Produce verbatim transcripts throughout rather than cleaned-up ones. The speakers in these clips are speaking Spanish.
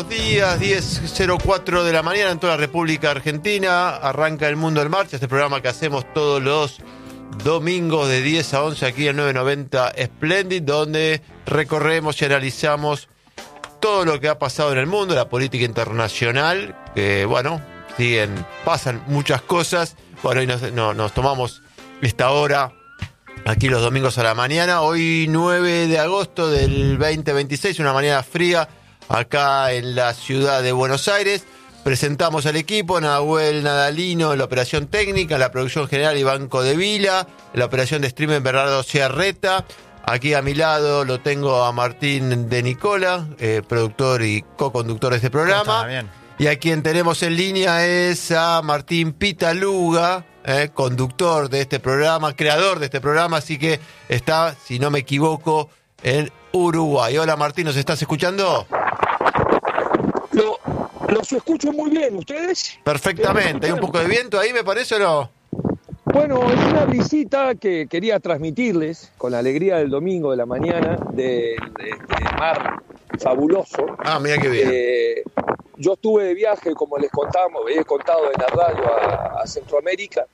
buenos días, diez cero cuatro de la mañana en toda la República Argentina. Arranca El Mundo en Marcha, este programa que hacemos todos los domingos de diez a once aquí en nueve noventa Splendid, donde recorremos y analizamos todo lo que ha pasado en el mundo, la política internacional, que bueno, siguen, pasan muchas cosas. Bueno, y nos, no, nos tomamos esta hora aquí los domingos a la mañana. Hoy nueve de agosto del veinte veintiséis, una mañana fría acá en la ciudad de Buenos Aires. Presentamos al equipo: Nahuel Nadalino en la operación técnica, en la producción general Iván Codevila, en la operación de streaming Bernardo Ciarreta. Aquí a mi lado lo tengo a Martín de Nicola, eh, productor y co-conductor de este programa. Bien. Y a quien tenemos en línea es a Martín Pitaluga, eh, conductor de este programa, creador de este programa, así que está, si no me equivoco, en Uruguay. Hola Martín, ¿nos estás escuchando? Lo, los escucho muy bien, ¿ustedes? Perfectamente. ¿Hay un poco de viento ahí, me parece, o no? Bueno, es una visita que quería transmitirles con la alegría del domingo de la mañana del de, de mar fabuloso. Ah, mira qué bien. Eh, yo estuve de viaje, como les contamos, he contado en la radio, a, a Centroamérica,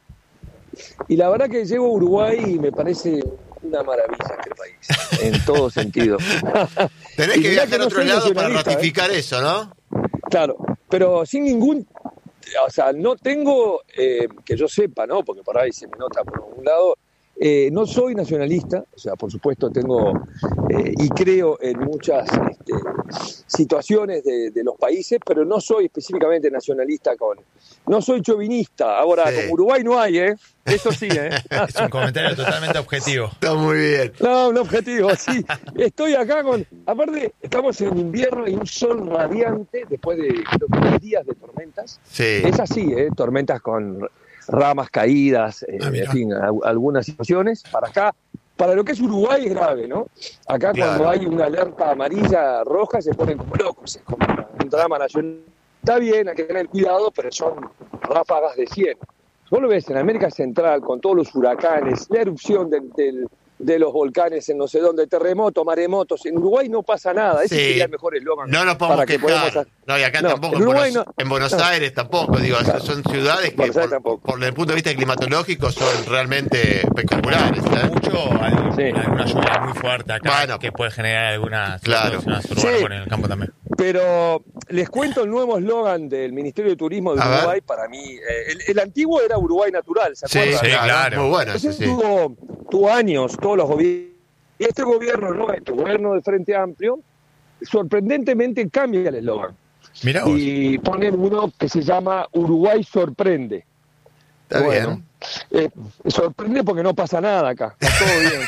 y la verdad que llego a Uruguay y me parece una maravilla este país, en todo sentido. Tenés que viajar que no a otro lado para ratificar ¿eh? eso, ¿no? Claro, pero sin ningún... O sea, no tengo, eh, que yo sepa, ¿no? Porque por ahí se me nota por un lado, eh, no soy nacionalista, o sea, por supuesto tengo eh, y creo en muchas este, situaciones de, de los países, pero no soy específicamente nacionalista con... No soy chauvinista. Ahora, sí. Como Uruguay no hay, ¿eh? Eso sí, ¿eh? Es un comentario totalmente objetivo. Está muy bien. No, un objetivo, sí. Estoy acá con... Aparte, estamos en invierno y un sol radiante después de creo que diez días de tormentas. Sí. Es así, ¿eh? Tormentas con ramas caídas, eh, ah, en fin, a, algunas situaciones. Para acá, para lo que es Uruguay es grave, ¿no? Acá claro. Cuando hay una alerta amarilla, roja, se ponen como locos. Es como un drama nacional. Está bien, hay que tener cuidado, pero son ráfagas de cien. Vos lo ves en América Central, con todos los huracanes, la erupción del, del, de los volcanes en no sé dónde, terremotos, maremotos. En Uruguay no pasa nada. Ese sí. sería el mejor eslogan. No nos podemos quejar. Podamos... No, y acá no, tampoco. En, Uruguay, en Buenos, no. en Buenos no. Aires tampoco. Digo, claro. Son ciudades que, por, por el punto de vista climatológico, son realmente espectaculares. ¿eh? Mucho, algún, sí. alguna lluvia muy fuerte acá bueno, que puede generar algunas claro. urbanas sí. en el campo también. Pero les cuento el nuevo eslogan del Ministerio de Turismo de Uruguay. Para mí, eh, el, el antiguo era Uruguay Natural, ¿se acuerdan? Sí, sí, claro. Muy bueno. Ese sí. tuvo, tuvo años, todos los gobiernos. Y este gobierno, ¿no? Este gobierno del Frente Amplio, sorprendentemente cambia el eslogan. Mirá vos. Y ponen uno que se llama Uruguay sorprende. Está bueno, bien. Eh, sorprende porque no pasa nada acá. Está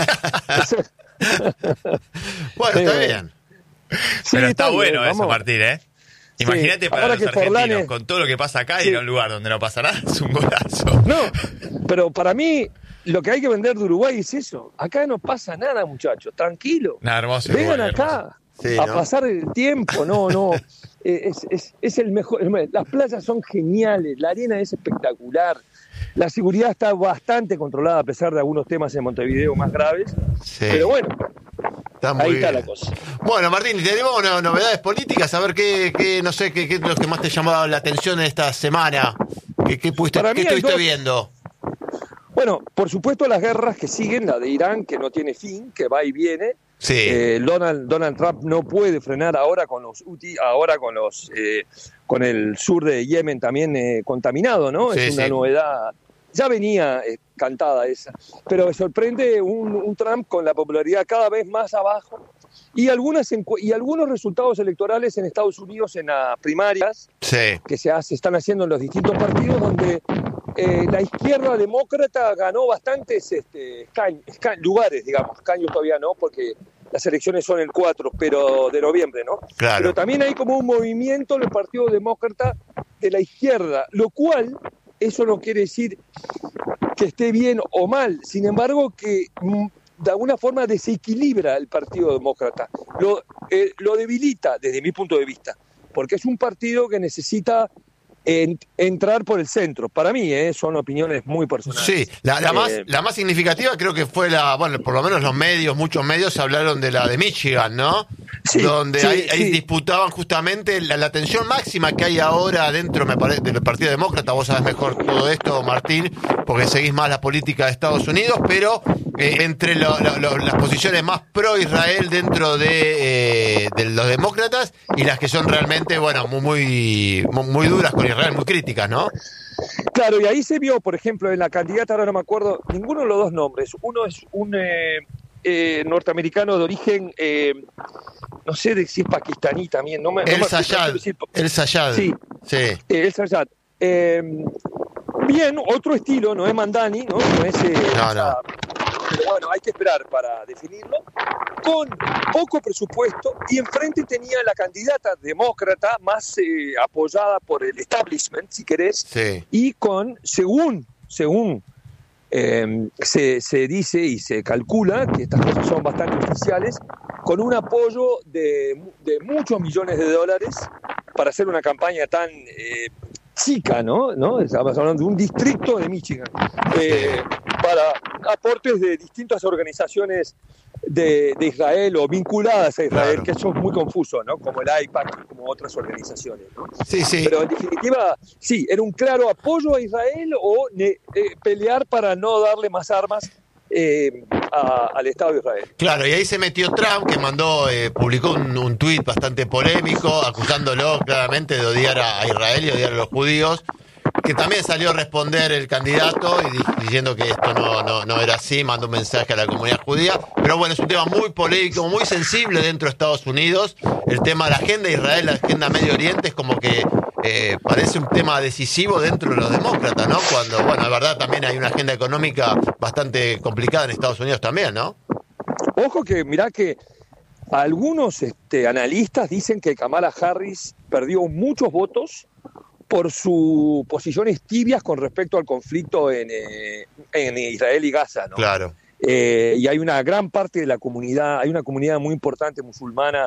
todo bien. Bueno, está bien. Sí, pero está, está bueno bien, eso, Martín, ¿eh? Imagínate sí, para los argentinos, Forlane... con todo lo que pasa acá, sí. Ir a un lugar donde no pasa nada, es un golazo. No, pero para mí, lo que hay que vender de Uruguay es eso. Acá no pasa nada, muchachos, tranquilo. Nada, hermoso. Vengan Uruguay, acá sí, a ¿no? pasar el tiempo, no, no. es, es, es el mejor. Las playas son geniales, la arena es espectacular. La seguridad está bastante controlada a pesar de algunos temas en Montevideo más graves. Sí. Pero bueno, está muy ahí bien. Está la cosa. Bueno, Martín, tenemos no, novedades políticas. A ver qué, qué no sé, qué, qué es lo que más te llamaba la atención en esta semana. ¿Qué, qué, pudiste, qué estuviste dos... viendo? Bueno, por supuesto las guerras que siguen, la de Irán, que no tiene fin, que va y viene. Sí. Eh, Donald, Donald Trump no puede frenar ahora con los Houthi, ahora con los eh, con el sur de Yemen también eh, contaminado, ¿no? Sí, es una sí. novedad. Ya venía eh, cantada esa, pero sorprende un, un Trump con la popularidad cada vez más abajo y algunas encu- y algunos resultados electorales en Estados Unidos en las primarias sí. que se, hace, están haciendo en los distintos partidos donde eh, la izquierda demócrata ganó bastantes este, esca- esca- lugares, digamos, escaños todavía no, porque las elecciones son el cuatro pero de noviembre, ¿no? Claro. Pero también hay como un movimiento en el Partido Demócrata de la izquierda, lo cual... Eso no quiere decir que esté bien o mal, sin embargo que de alguna forma desequilibra el Partido Demócrata, lo, eh, lo debilita desde mi punto de vista, porque es un partido que necesita en, entrar por el centro. Para mí, eh, son opiniones muy personales. Sí, la, la, eh, más, la más significativa creo que fue la, bueno, por lo menos los medios, muchos medios hablaron de la de Michigan, ¿no? Sí, donde sí, ahí, ahí sí. disputaban justamente la, la tensión máxima que hay ahora dentro, me parece, del Partido Demócrata. Vos sabés mejor todo esto, Martín, porque seguís más la política de Estados Unidos, pero eh, entre lo, lo, lo, las posiciones más pro-Israel dentro de, eh, de los demócratas y las que son realmente, bueno, muy, muy, muy duras con Israel, muy críticas, ¿no? Claro, y ahí se vio, por ejemplo, en la candidata, ahora no me acuerdo, ninguno de los dos nombres. Uno es un eh, eh, norteamericano de origen, eh, no sé de si es pakistaní también. No me, El no me Sayad, decir, el Sayad. Sí, sí. Eh, el Sayad. Eh, bien, otro estilo, no es Mandani, ¿no? No es... Eh, no, no. Pero bueno, hay que esperar para definirlo, con poco presupuesto, y enfrente tenía la candidata demócrata más eh, apoyada por el establishment, si querés, sí. y con, según, según eh, se, se dice y se calcula, que estas cosas son bastante oficiales, con un apoyo de, de muchos millones de dólares para hacer una campaña tan... Eh, chica, ¿no? ¿no? Estamos hablando de un distrito de Michigan, eh, para aportes de distintas organizaciones de, de Israel o vinculadas a Israel, claro. Que eso es muy confuso, ¿no? Como el I P A C, como otras organizaciones, ¿no? Sí, sí. Pero en definitiva, sí, era un claro apoyo a Israel o eh, pelear para no darle más armas Eh, a, al Estado de Israel. Claro, y ahí se metió Trump, que mandó, eh, publicó un, un tuit bastante polémico, acusándolo claramente de odiar a, a Israel y odiar a los judíos, que también salió a responder el candidato y diciendo que esto no, no, no era así, mandó un mensaje a la comunidad judía. Pero bueno, es un tema muy polémico, muy sensible dentro de Estados Unidos. El tema de la agenda de Israel, la agenda Medio Oriente, es como que eh, parece un tema decisivo dentro de los demócratas, ¿no? Cuando, bueno, la verdad también hay una agenda económica bastante complicada en Estados Unidos también, ¿no? Ojo que, mirá que algunos este, analistas dicen que Kamala Harris perdió muchos votos por sus posiciones tibias con respecto al conflicto en, eh, en Israel y Gaza, ¿no? Claro. Eh, y hay una gran parte de la comunidad, hay una comunidad muy importante musulmana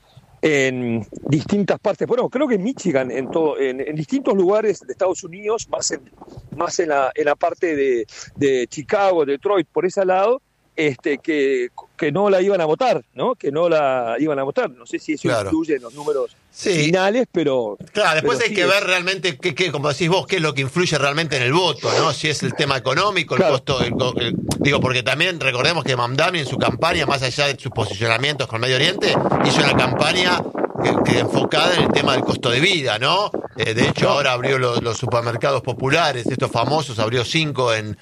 en distintas partes, bueno, creo que en Michigan, en, todo, en, en distintos lugares de Estados Unidos, más en, más en, la, en la parte de, de Chicago, Detroit, por ese lado, este, que, que no la iban a votar, ¿no? Que no la iban a votar. No sé si eso claro. incluye en los números sí. finales, pero... Claro, después pero hay sí que es. ver realmente, qué, qué, como decís vos, qué es lo que influye realmente en el voto, ¿no? Si es el tema económico, el claro. costo... El, el, digo, porque también recordemos que Mamdani en su campaña, más allá de sus posicionamientos con Medio Oriente, hizo una campaña que, que enfocada en el tema del costo de vida, ¿no? Eh, de hecho, ahora abrió los, los supermercados populares, estos famosos, abrió cinco en...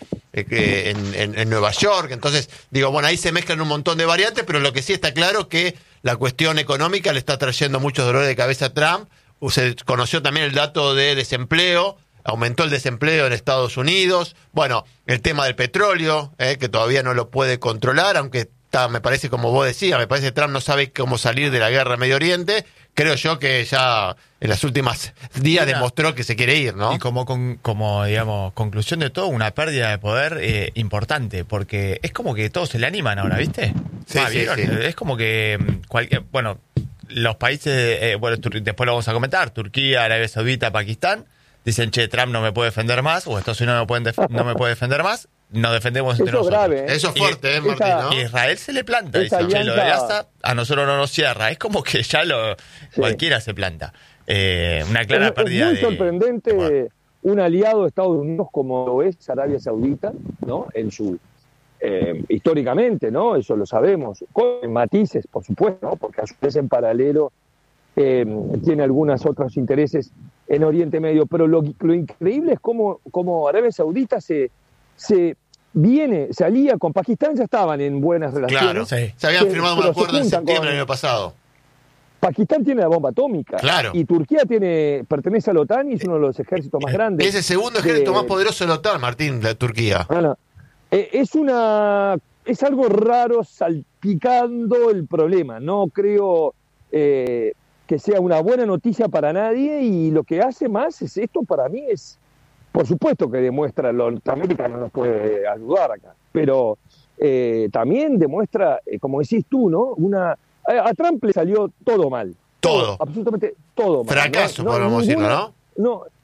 En, en, en Nueva York. Entonces, digo, bueno, ahí se mezclan un montón de variantes, pero lo que sí está claro es que la cuestión económica le está trayendo muchos dolores de cabeza a Trump. Se conoció también el dato de desempleo, aumentó el desempleo en Estados Unidos. Bueno, el tema del petróleo, eh, que todavía no lo puede controlar, aunque está, me parece, como vos decías, me parece que Trump no sabe cómo salir de la guerra en Medio Oriente. Creo yo que ya en las últimas días una, demostró que se quiere ir, ¿no? Y como, con, como digamos, conclusión de todo, una pérdida de poder eh, importante, porque es como que todos se le animan ahora, ¿viste? Sí, ah, sí, sí. Es como que, cualquier, bueno, los países, eh, bueno, después lo vamos a comentar, Turquía, Arabia Saudita, Pakistán, dicen, che, Trump no me puede defender más, o Estados Unidos no me, pueden def- no me puede defender más, nos defendemos entre Eso nosotros. Grave, ¿eh? Eso es fuerte, ¿eh, Martín? Esa, ¿no? Israel se le planta, dice, dice, che, lo de alianza... Gaza a nosotros no nos cierra. Es como que ya lo sí. cualquiera se planta. Eh, una clara es, pérdida de... Es muy de... sorprendente bueno. un aliado de Estados Unidos como lo es Arabia Saudita, ¿no? En su eh, históricamente, ¿no? Eso lo sabemos, con matices, por supuesto, ¿no? Porque a su vez en paralelo eh, tiene algunos otros intereses en Oriente Medio, pero lo, lo increíble es cómo, cómo Arabia Saudita se, se viene, se alía con Pakistán, ya estaban en buenas relaciones. Claro, sí. Se habían firmado un acuerdo en septiembre del año pasado. Pakistán tiene la bomba atómica. Claro. Y Turquía tiene, pertenece a la OTAN y es uno de los ejércitos más grandes. Es el segundo ejército de, más poderoso de la OTAN, Martín, la Turquía. Bueno, eh, es una, es algo raro salpicando el problema. No creo eh, que sea una buena noticia para nadie, y lo que hace más es esto, para mí es, por supuesto que demuestra, Norteamérica no nos puede ayudar acá, pero eh, también demuestra, eh, como decís tú, ¿no? Una A Trump le salió todo mal. Todo. todo absolutamente todo mal. Fracaso, no, no, podemos ninguna, decirlo, ¿no? No,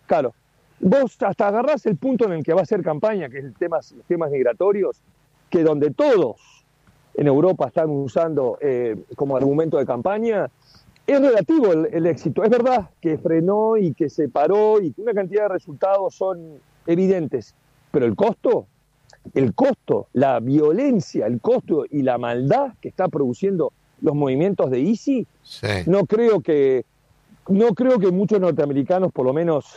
claro. Vos hasta agarrás el punto en el que va a ser campaña, que es el tema, los temas migratorios, que donde todos en Europa están usando eh, como argumento de campaña, es relativo el, el éxito. Es verdad que frenó y que se paró y que una cantidad de resultados son evidentes, pero el costo, el costo, la violencia, el costo y la maldad que está produciendo los movimientos de ISIS, sí. no creo que no creo que muchos norteamericanos, por lo menos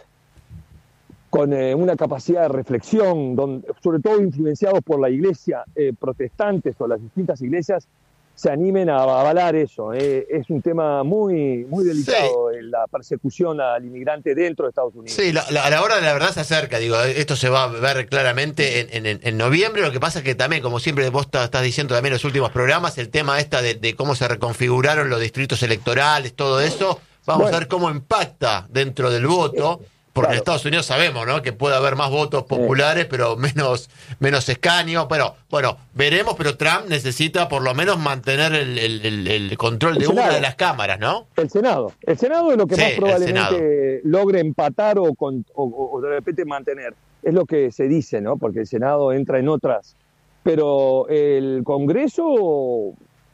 con eh, una capacidad de reflexión, donde, sobre todo influenciados por la iglesia, eh, protestantes o las distintas iglesias, se animen a avalar eso. Eh. Es un tema muy muy delicado, sí. la persecución al inmigrante dentro de Estados Unidos. Sí, la, la, a la hora de la verdad se acerca, digo, esto se va a ver claramente en, en, en noviembre. Lo que pasa es que también, como siempre vos estás diciendo también en los últimos programas, el tema esta de, de cómo se reconfiguraron los distritos electorales, todo eso, vamos bueno. a ver cómo impacta dentro del voto. Eh. Porque claro. en Estados Unidos sabemos, ¿no?, que puede haber más votos populares, sí. pero menos menos escaños. Pero bueno, veremos, pero Trump necesita por lo menos mantener el, el, el control el de Senado. Una de las cámaras, ¿no? El Senado. El Senado es lo que sí, más probablemente logre empatar o, con, o, o de repente mantener. Es lo que se dice, ¿no? Porque el Senado entra en otras. Pero el Congreso,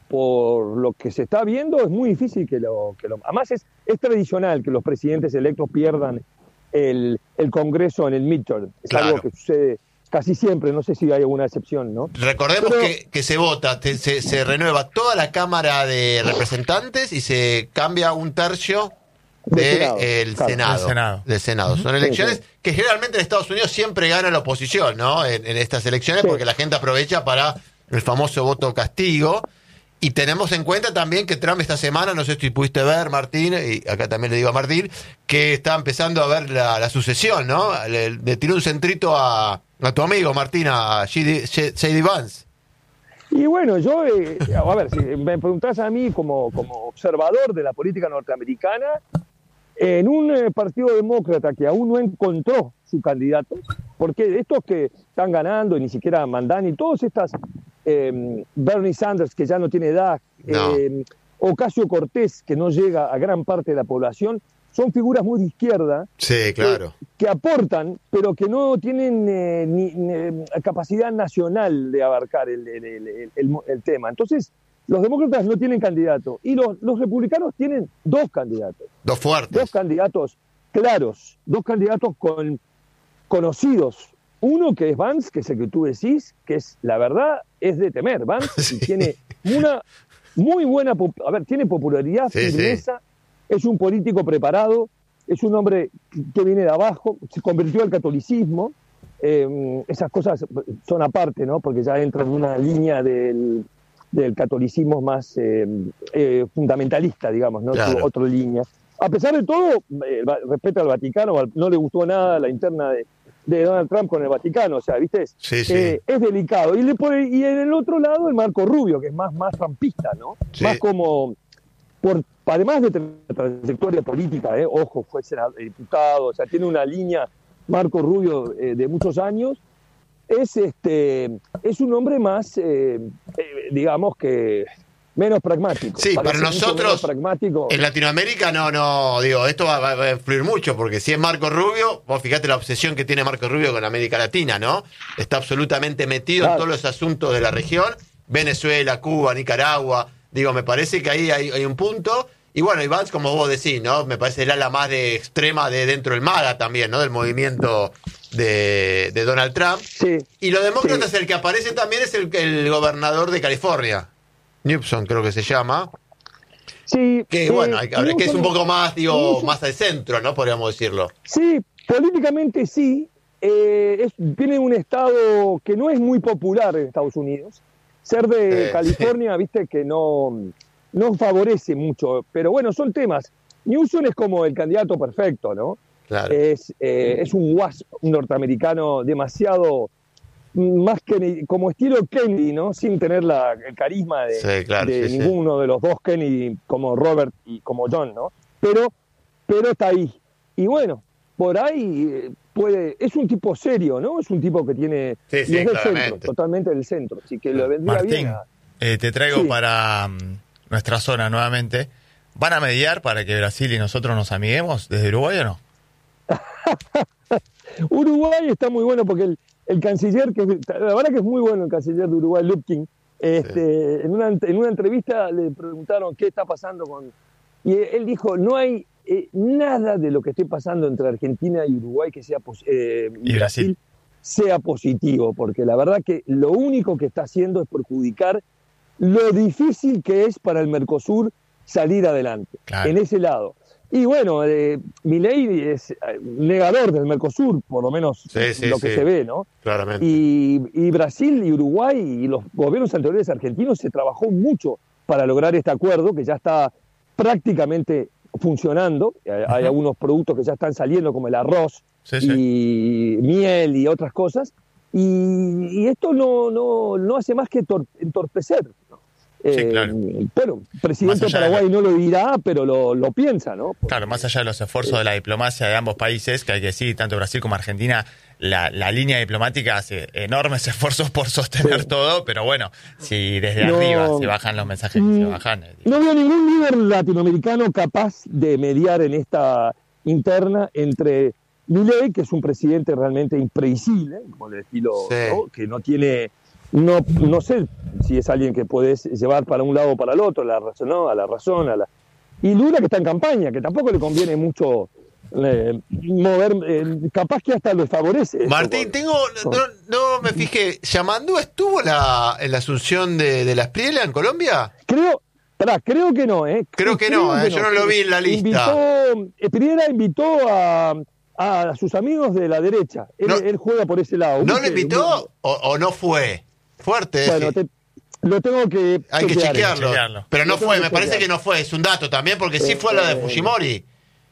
por lo que se está viendo, es muy difícil que lo... Que lo además, es, es tradicional que los presidentes electos pierdan El, el Congreso en el midterm. Es claro. algo que sucede casi siempre, no sé si hay alguna excepción, ¿no? Recordemos Pero, que, que se vota, te, se, se renueva toda la Cámara de Representantes y se cambia un tercio del de Senado, claro. Senado, Senado. Del Senado. Son elecciones sí, sí. que generalmente en Estados Unidos siempre gana la oposición, ¿no? En, en estas elecciones sí. porque la gente aprovecha para el famoso voto castigo. Y tenemos en cuenta también que Trump esta semana, no sé si pudiste ver, Martín, y acá también le digo a Martín, que está empezando a ver la, la sucesión, ¿no? Le, le tiró un centrito a, a tu amigo, Martín, a J D Vance. Y bueno, yo, eh, a ver, si me preguntás a mí como, como observador de la política norteamericana, en un eh, partido demócrata que aún no encontró su candidato, porque estos que están ganando y ni siquiera mandan, y todas estas... Eh, Bernie Sanders, que ya no tiene edad, no. eh, Ocasio-Cortez, que no llega a gran parte de la población, son figuras muy de izquierda sí, claro. que, que aportan, pero que no tienen eh, ni, ni capacidad nacional de abarcar el, el, el, el, el tema. Entonces, los demócratas no tienen candidato y los, los republicanos tienen dos candidatos. Dos fuertes. Dos candidatos claros, dos candidatos con, conocidos. Uno que es Vance, que es el que tú decís, que es, la verdad, es de temer. Vance sí. tiene una muy buena, a ver, tiene popularidad, sí, firmeza, sí. es un político preparado, es un hombre que viene de abajo, se convirtió al catolicismo, eh, esas cosas son aparte, ¿no? Porque ya entra en una línea del, del catolicismo más eh, eh, fundamentalista, digamos, ¿no? Claro. Otra línea. A pesar de todo, eh, respeta al Vaticano, no le gustó nada la interna de de Donald Trump con el Vaticano, o sea, ¿viste? Sí, sí. Eh, es delicado. Y, le pone, y en el otro lado el Marco Rubio, que es más, más trumpista, ¿no? Sí. Más como, por, además de tener trayectoria política, ¿eh? Ojo, fue senador, diputado, o sea, tiene una línea, Marco Rubio, eh, de muchos años, es, este, es un hombre más, eh, eh, digamos que... menos pragmático. Sí, para nosotros pragmático. En Latinoamérica no, no, digo, esto va, va a influir mucho, porque si es Marco Rubio, vos fíjate la obsesión que tiene Marco Rubio con América Latina, ¿no? Está absolutamente metido claro. en todos los asuntos de la región, Venezuela, Cuba, Nicaragua, digo, me parece que ahí hay, hay un punto, y bueno, y Vance, como vos decís, ¿no? Me parece el ala más de extrema de dentro del MAGA también, ¿no? Del movimiento de, de Donald Trump. Sí. Y los demócratas, sí. el que aparece también es el, el gobernador de California. Newsom creo que se llama. Sí. Que eh, bueno, hay, Newsom, que es un poco más, digo, Newsom, más al centro, ¿no? Podríamos decirlo. Sí, políticamente sí. Eh, es, tiene un estado que no es muy popular en Estados Unidos. Ser de eh, California, sí. viste, que no, no favorece mucho. Pero bueno, son temas. Newsom es como el candidato perfecto, ¿no? Claro. Es, eh, es un wasp norteamericano demasiado... más que como estilo Kennedy, ¿no? Sin tener la, el carisma de, sí, claro, de sí, ninguno sí. de los dos Kennedy, como Robert y como John, ¿no? Pero, pero está ahí. Y bueno, por ahí puede, es un tipo serio, ¿no? Es un tipo que tiene, sí, y sí, es del claramente. centro, totalmente del centro, así que le vendría Martín, bien a... eh, te traigo sí. para um, nuestra zona nuevamente. ¿Van a mediar para que Brasil y nosotros nos amiguemos desde Uruguay o no? Uruguay está muy bueno porque el, el canciller, que la verdad que es muy bueno el canciller de Uruguay, Lupkin, este, sí. en, una, en una entrevista le preguntaron qué está pasando con... Y él dijo, no hay eh, nada de lo que esté pasando entre Argentina y Uruguay que sea eh, y, y Brasil, Brasil sea positivo, porque la verdad que lo único que está haciendo es perjudicar lo difícil que es para el Mercosur salir adelante, claro. en ese lado. Y bueno, eh, Milei es negador del Mercosur, por lo menos sí, sí, lo que sí. se ve, ¿no? Claramente. Y, y Brasil y Uruguay y los gobiernos anteriores argentinos se trabajó mucho para lograr este acuerdo, que ya está prácticamente funcionando. Hay, uh-huh. hay algunos productos que ya están saliendo, como el arroz sí, sí. y miel y otras cosas. Y, y esto no, no, no hace más que tor- entorpecer, ¿no? Sí, eh, claro. Bueno, el presidente de Paraguay de... no lo dirá, pero lo, lo piensa, ¿no? Porque, claro, más allá de los esfuerzos eh, de la diplomacia de ambos países, que hay que decir, tanto Brasil como Argentina, la, la línea diplomática hace enormes esfuerzos por sostener sí. todo, pero bueno, si desde no, arriba se bajan los mensajes que se bajan... Eh, no veo ningún líder latinoamericano capaz de mediar en esta interna entre Milei, que es un presidente realmente imprevisible, como el estilo, sí. ¿no? que no tiene... No, no sé si es alguien que puedes llevar para un lado o para el otro, la razón, ¿no? a la razón, a la... Y Lula, que está en campaña, que tampoco le conviene mucho eh, mover, eh, capaz que hasta lo favorece. Martín, tengo, no, no me fijé, ¿Yamandú estuvo la, en la asunción de, de la Espriella en Colombia? Creo, pará, creo que no, ¿eh? Creo que creo no, que eh, no, yo no lo vi en la lista. Invitó, Espriella invitó a... a sus amigos de la derecha. Él, no, él juega por ese lado. ¿No lo invitó o, o no fue? Fuerte. Bueno, te, lo tengo que Hay que chequearlo. chequearlo. Pero no fue, me parece chequear. que no fue. Es un dato también, porque sí fue eh, la de Fujimori.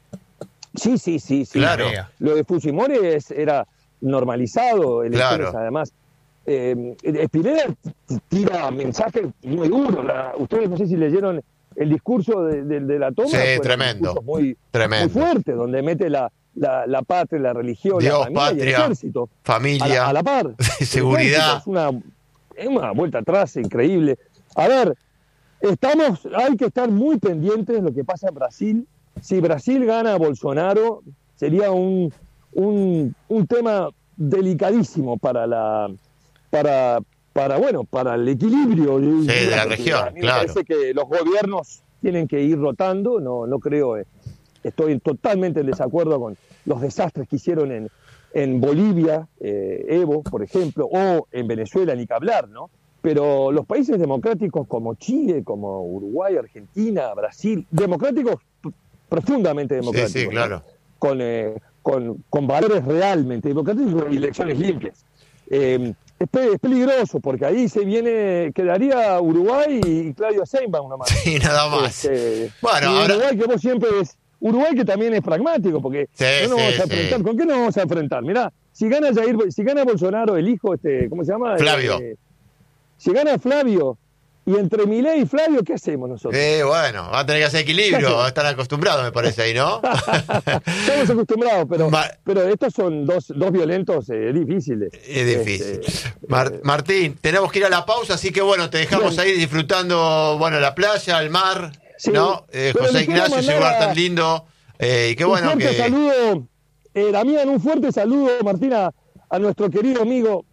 Sí, sí, sí. sí. Claro. Lo de Fujimori es, era normalizado. Elecciones, claro. Además. Eh, Spinetta tira mensajes muy duros. La, ustedes no sé si leyeron el discurso de, de, de la toma. Sí, tremendo. Muy, tremendo. Muy fuerte, donde mete la... La, la patria, la religión, Dios, la familia patria, y el ejército. Familia. A la, a la par. Seguridad. Es una, es una vuelta atrás increíble. A ver, estamos, hay que estar muy pendientes de lo que pasa en Brasil. Si Brasil gana a Bolsonaro, sería un, un, un tema delicadísimo para la para, para bueno, para el equilibrio sí, de, de la, la región. A mí claro. Me parece que los gobiernos tienen que ir rotando, no, no creo. Eh, Estoy totalmente en desacuerdo con los desastres que hicieron en, en Bolivia, eh, Evo, por ejemplo, o en Venezuela, ni que hablar, ¿no? Pero los países democráticos como Chile, como Uruguay, Argentina, Brasil, democráticos, profundamente democráticos. Sí, sí, claro. ¿no? Con, eh, con, con valores realmente democráticos y elecciones limpias. Eh, es, pe- es peligroso, porque ahí se viene, quedaría Uruguay y Claudio Sheinbaum nomás. Sí, nada más. Este, bueno, y ahora... Uruguay, que vos siempre es... Uruguay que también es pragmático, porque sí, no nos sí, vamos a enfrentar. sí. ¿Con qué nos vamos a enfrentar? Mirá, si gana Jair, si gana Bolsonaro, el hijo, este, ¿cómo se llama? Flavio. Eh, si gana Flavio, y entre Milei y Flavio, ¿qué hacemos nosotros? Eh, bueno, va a tener que hacer equilibrio, están acostumbrados, me parece, ahí, ¿no? Estamos acostumbrados, pero, Ma- pero estos son dos, dos violentos eh, difíciles. Es difícil. Este, Mar- eh, Martín, tenemos que ir a la pausa, así que bueno, te dejamos bien. ahí disfrutando, bueno, la playa, el mar... Sí, ¿no? Eh, José Ignacio, ese lugar tan lindo. Eh, y qué bueno un fuerte que. Saludo, eh, Damián, un fuerte saludo, Martina, a nuestro querido amigo.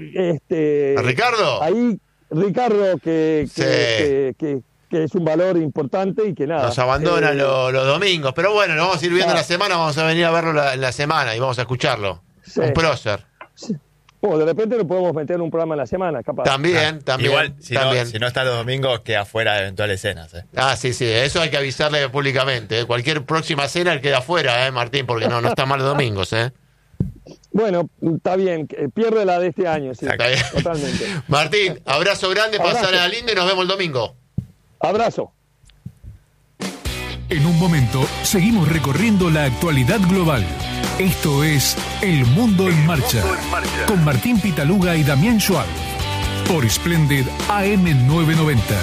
Este, ¿A Ricardo? Ahí, Ricardo, que, sí. que, que, que, que es un valor importante y que nada. Nos abandona eh, los, los domingos. Pero bueno, lo vamos a ir viendo ah, la semana, vamos a venir a verlo la, en la semana y vamos a escucharlo. Sí. Un prócer. Sí. Oh, de repente lo podemos meter en un programa en la semana, capaz. También, ah, también. Igual, si, también. No, si no está los domingos, queda fuera de eventuales cenas. ¿eh? Ah, sí, sí, eso hay que avisarle públicamente. ¿eh? Cualquier próxima cena él queda fuera, ¿eh, Martín? Porque no, no está mal los domingos, ¿eh? Bueno, está bien, pierde la de este año, sí, está bien. Totalmente. Martín, abrazo grande, pasarle a lindo y nos vemos el domingo. Abrazo. En un momento, seguimos recorriendo la actualidad global. Esto es El Mundo en Marcha, con Martín Pitaluga y Damián Schwab, por Splendid A M novecientos noventa.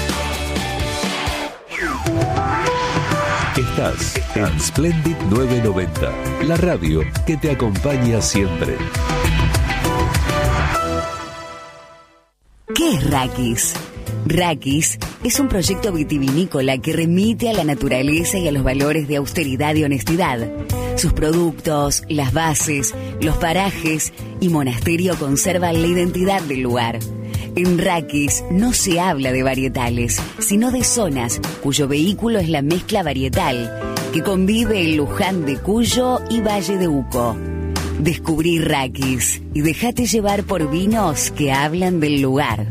Estás en Splendid novecientos noventa, la radio que te acompaña siempre. ¿Qué es Rakis? Raquis es un proyecto vitivinícola que remite a la naturaleza y a los valores de austeridad y honestidad. Sus productos, las bases, los parajes y monasterio conservan la identidad del lugar. En Raquis no se habla de varietales, sino de zonas cuyo vehículo es la mezcla varietal, que convive en Luján de Cuyo y Valle de Uco. Descubrí Raquis y déjate llevar por vinos que hablan del lugar.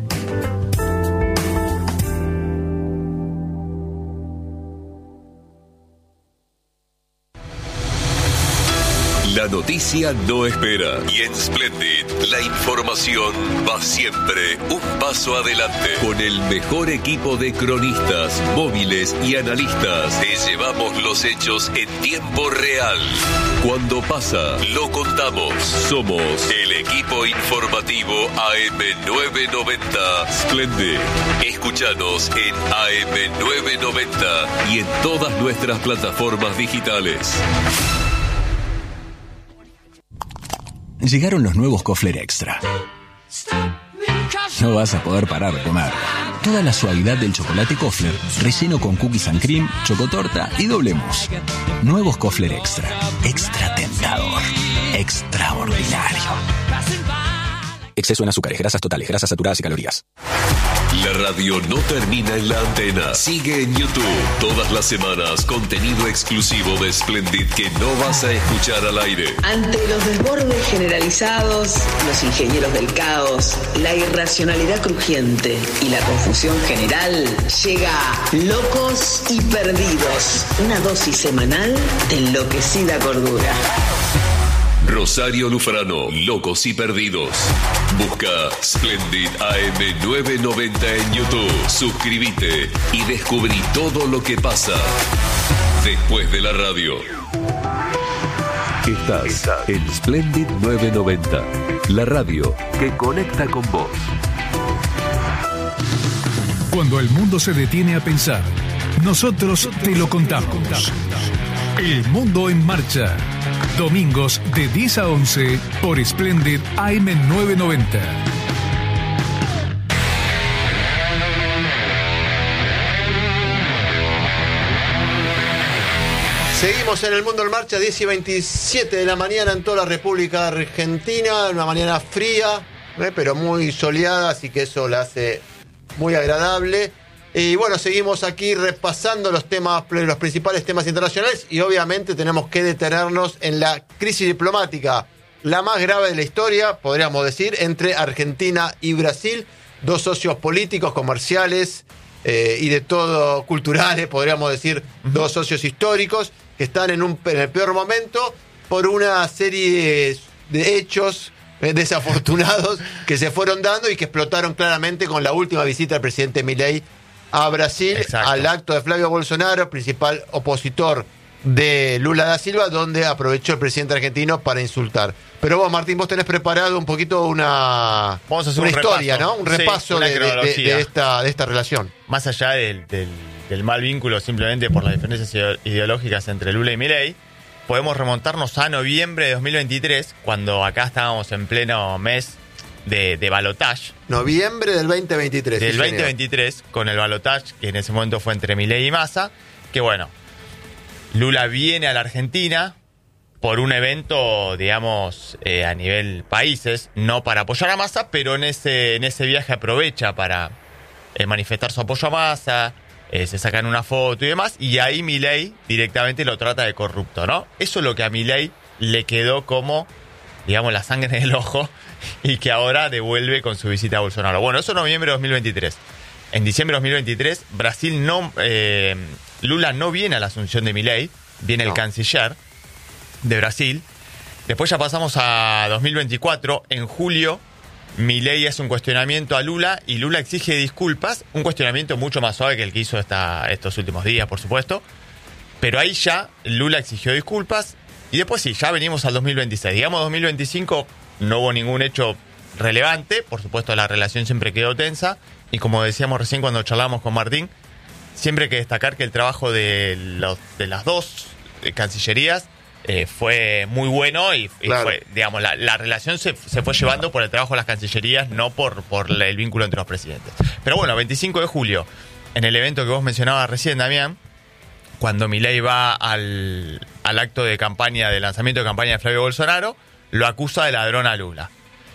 La noticia no espera y en Splendid la información va siempre un paso adelante. Con el mejor equipo de cronistas, móviles y analistas te llevamos los hechos en tiempo real. Cuando pasa, lo contamos. Somos el equipo informativo A M novecientos noventa Splendid. Escúchanos en A M novecientos noventa y en todas nuestras plataformas digitales. Llegaron los nuevos Kofler Extra. No vas a poder parar de comer. Toda la suavidad del chocolate Kofler, relleno con cookies and cream, chocotorta y doble mousse. Nuevos Kofler Extra. Extra tentador. Extraordinario. Exceso en azúcares, grasas totales, grasas saturadas y calorías. La radio no termina en la antena. Sigue en YouTube. Todas las semanas, contenido exclusivo de Splendid que no vas a escuchar al aire. Ante los desbordes generalizados, los ingenieros del caos, la irracionalidad crujiente y la confusión general, llega Locos y Perdidos. Una dosis semanal de enloquecida cordura. Rosario Lufrano, Locos y Perdidos. Busca Splendid A M novecientos noventa en YouTube. Suscríbete y descubrí todo lo que pasa después de la radio. Estás en Splendid novecientos noventa, la radio que conecta con vos. Cuando el mundo se detiene a pensar, nosotros te lo contamos. El Mundo en Marcha. Domingos de diez a once por Splendid A M novecientos noventa. Seguimos en el Mundo en Marcha, diez y veintisiete de la mañana en toda la República Argentina. Una mañana fría, ¿eh? pero muy soleada, así que eso la hace muy agradable. Y bueno, seguimos aquí repasando los temas, los principales temas internacionales y obviamente tenemos que detenernos en la crisis diplomática, la más grave de la historia, podríamos decir, entre Argentina y Brasil, dos socios políticos, comerciales eh, y de todo, culturales, podríamos decir, uh-huh. dos socios históricos que están en, un, en el peor momento por una serie de hechos eh, desafortunados que se fueron dando y que explotaron claramente con la última visita del presidente Milei a Brasil. Exacto. Al acto de Flavio Bolsonaro, principal opositor de Lula da Silva, donde aprovechó el presidente argentino para insultar. Pero vos, Martín, vos tenés preparado un poquito una, Vamos a hacer una un historia, repaso. ¿no? Un repaso sí, de, de, de, de, esta, de esta relación. Más allá del, del, del mal vínculo, simplemente por las diferencias ideológicas entre Lula y Milei, podemos remontarnos a noviembre de dos mil veintitrés, cuando acá estábamos en pleno mes de, de balotage. Noviembre del veinte veintitrés. Del sí, veinte veintitrés, con el balotage, que en ese momento fue entre Milei y Massa, que bueno, Lula viene a la Argentina por un evento, digamos, eh, a nivel países, no para apoyar a Massa, pero en ese, en ese viaje aprovecha para eh, manifestar su apoyo a Massa, eh, se sacan una foto y demás, y ahí Milei directamente lo trata de corrupto, ¿no? Eso es lo que a Milei le quedó como, digamos, la sangre en el ojo, y que ahora devuelve con su visita a Bolsonaro. Bueno, eso en noviembre de dos mil veintitrés. En diciembre de dos mil veintitrés, Brasil no, eh, Lula no viene a la asunción de Milei, viene no. el canciller de Brasil. Después ya pasamos a dos mil veinticuatro. En julio, Milei hace un cuestionamiento a Lula y Lula exige disculpas. Un cuestionamiento mucho más suave que el que hizo esta, estos últimos días, por supuesto. Pero ahí ya Lula exigió disculpas. Y después sí, ya venimos al dos mil veintiséis. Digamos, dos mil veinticinco no hubo ningún hecho relevante. Por supuesto, la relación siempre quedó tensa. Y como decíamos recién cuando charlábamos con Martín, siempre hay que destacar que el trabajo de, los, de las dos cancillerías eh, fue muy bueno y, y Claro. fue, digamos, la, la relación se, se fue llevando por el trabajo de las cancillerías, no por, por el vínculo entre los presidentes. Pero bueno, veinticinco de julio, en el evento que vos mencionabas recién, Damián, cuando Milei va al, al acto de campaña, de lanzamiento de campaña de Flavio Bolsonaro, lo acusa de ladrón a Lula.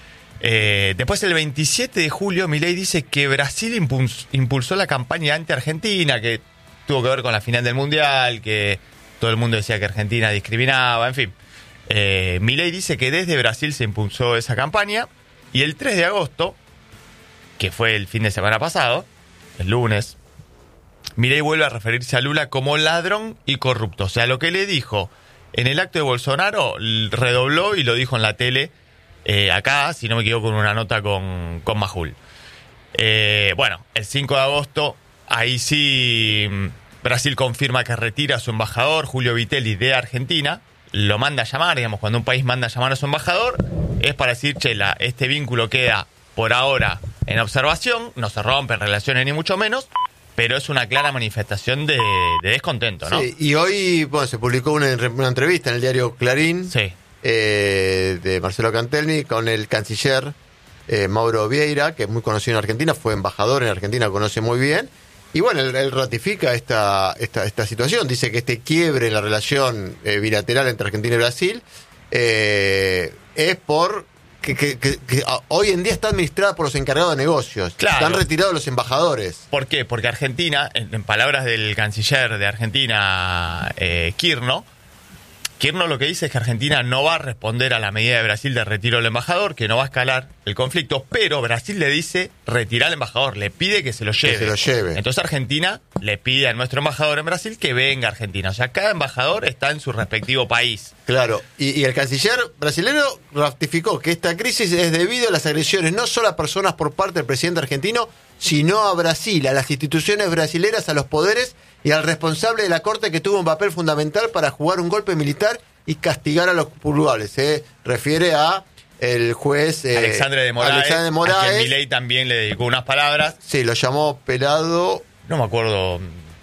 Eh, después, el veintisiete de julio, Milei dice que Brasil impuls, impulsó la campaña anti-Argentina, que tuvo que ver con la final del Mundial, que todo el mundo decía que Argentina discriminaba, en fin. Eh, Milei dice que desde Brasil se impulsó esa campaña, y el tres de agosto, que fue el fin de semana pasado, el lunes, Milei vuelve a referirse a Lula como ladrón y corrupto. O sea, lo que le dijo en el acto de Bolsonaro, redobló y lo dijo en la tele, eh, acá, si no me equivoco, con una nota con, con Majul. Eh, bueno, el cinco de agosto, ahí sí, Brasil confirma que retira a su embajador, Julio Vitelli, de Argentina. Lo manda a llamar, digamos, cuando un país manda a llamar a su embajador, es para decir, che, la, este vínculo queda por ahora en observación, no se rompen relaciones ni mucho menos, pero es una clara manifestación de, de descontento, ¿no? Sí, y hoy, bueno, se publicó una, una entrevista en el diario Clarín, Sí. eh, de Marcelo Cantelmi con el canciller eh, Mauro Vieira, que es muy conocido en Argentina, fue embajador en Argentina, conoce muy bien. Y bueno, él, él ratifica esta, esta, esta situación, dice que este quiebre en la relación eh, bilateral entre Argentina y Brasil eh, es por... Que, que, que, que hoy en día está administrada por los encargados de negocios. Claro. Están retirados los embajadores. ¿Por qué? Porque Argentina, en, en palabras del canciller de Argentina, eh, Kirno, Kirno lo que dice es que Argentina no va a responder a la medida de Brasil de retiro del embajador, que no va a escalar el conflicto, pero Brasil le dice retirar al embajador, le pide que se lo lleve. Que se lo lleve. Entonces Argentina le pide a nuestro embajador en Brasil que venga a Argentina. O sea, cada embajador está en su respectivo país. Claro, y, y el canciller brasileño ratificó que esta crisis es debido a las agresiones no solo a personas por parte del presidente argentino, sino a Brasil, a las instituciones brasileras, a los poderes y al responsable de la corte que tuvo un papel fundamental para jugar un golpe militar y castigar a los culpables. Se refiere a el juez eh, Alexandre de Moraes, Alexandre de Moraes. a quien Milei también le dedicó unas palabras. Sí, lo llamó pelado. No me acuerdo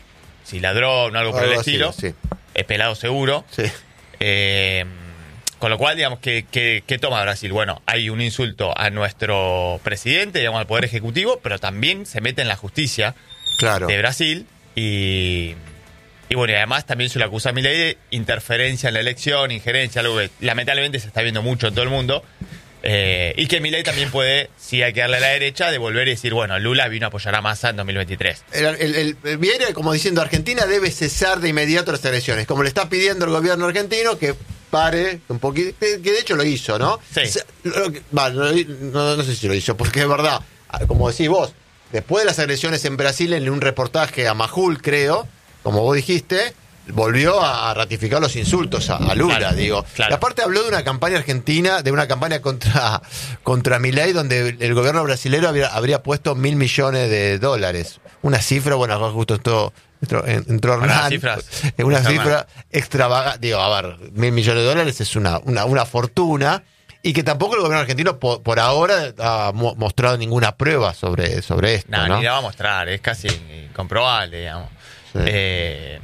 si ladrón o algo por el Algo así, estilo. sí. Es pelado seguro. Sí. Eh, con lo cual, digamos, ¿qué, qué, qué toma Brasil? Bueno, hay un insulto a nuestro presidente, digamos, al Poder Ejecutivo, pero también se mete en la justicia Claro. de Brasil y, y bueno, y además también se le acusa a Milei de interferencia en la elección, injerencia, algo que lamentablemente se está viendo mucho en todo el mundo. Eh, y que Milei también puede, si hay que darle a la derecha, devolver y decir, bueno, Lula vino a apoyar a Massa en dos mil veintitrés. El, el, el, el Vieira, como diciendo, Argentina debe cesar de inmediato las elecciones, como le está pidiendo el gobierno argentino que pare un poquito, que, que de hecho lo hizo, ¿no? Sí. O sea, lo que- va, no, no- no sé si lo hizo, porque es verdad, como decís vos, después de las agresiones en Brasil, en un reportaje a Majul, creo, como vos dijiste, volvió a ratificar los insultos a, a Lula, Claro, digo. claro. Y aparte habló de una campaña argentina, de una campaña contra, contra Milei, donde el gobierno brasileño habría, habría puesto mil millones de dólares. Una cifra, bueno, acá justo esto entró, entró Para las Hernán. cifras. Es una Hernán. cifra extravagante. Digo, a ver, mil millones de dólares es una, una, una fortuna. Y que tampoco el gobierno argentino por, por ahora ha mo- mostrado ninguna prueba sobre, sobre esto, No, ¿no? ni la va a mostrar, es casi incomprobable, digamos. Sí. Eh,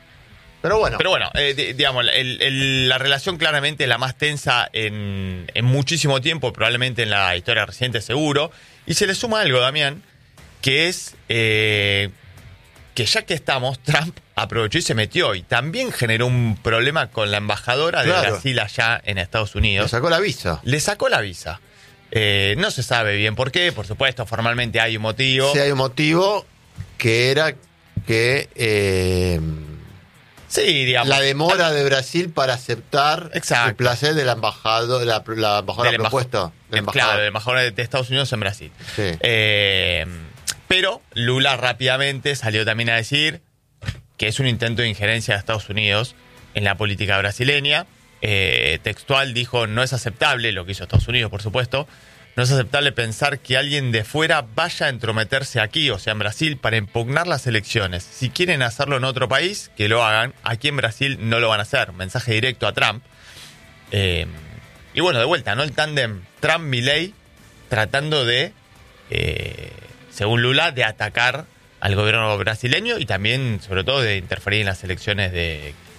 Pero bueno, Pero bueno, eh, di- digamos, el- el- la relación claramente la más tensa en, en muchísimo tiempo, probablemente en la historia reciente seguro. Y se le suma algo, Damián, que es eh, que ya que estamos, Trump aprovechó y se metió y también generó un problema con la embajadora de Claro. Brasil allá en Estados le Unidos. sacó la visa. Le sacó la visa. Eh, no se sabe bien por qué, por supuesto, formalmente hay un motivo. Si hay un motivo que era que eh, Sí, digamos. la demora de Brasil para aceptar Exacto. el placer del embajador, la, la embajadora del embaja- propuesta. del eh, embajador. Claro, del embajador de Estados Unidos en Brasil. Sí. Eh, pero Lula rápidamente salió también a decir que es un intento de injerencia de Estados Unidos en la política brasileña. Eh, textual dijo, no es aceptable, lo que hizo Estados Unidos, por supuesto, no es aceptable pensar que alguien de fuera vaya a entrometerse aquí, o sea, en Brasil, para impugnar las elecciones. Si quieren hacerlo en otro país, que lo hagan. Aquí en Brasil no lo van a hacer. Mensaje directo a Trump. Eh, y bueno, de vuelta, ¿no? El tándem Trump-Milei tratando de, eh, según Lula, de atacar al gobierno brasileño y también, sobre todo, de interferir en las elecciones de